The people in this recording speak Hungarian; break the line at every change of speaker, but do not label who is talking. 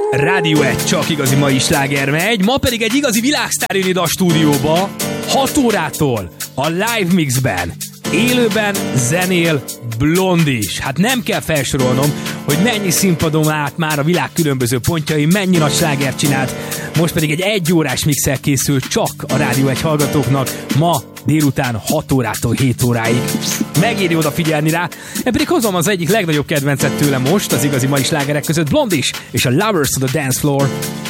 Rádió 1, csak igazi mai sláger megy, ma pedig egy igazi világsztár jön ide a stúdióba, 6 órától a live mixben, élőben zenél Blondis. Hát nem kell felsorolnom, hogy mennyi színpadon állt már a világ különböző pontjai, mennyi nagy slágert csinált, most pedig egy 1 órás mixel készül csak a Rádió 1 hallgatóknak, ma délután 6 órától 7 óráig. Megéri odafigyelni rá, én pedig hozom az egyik legnagyobb kedvencet tőle most, az igazi mai slágerek között, Blondis és a Lovers on the Dance Floor.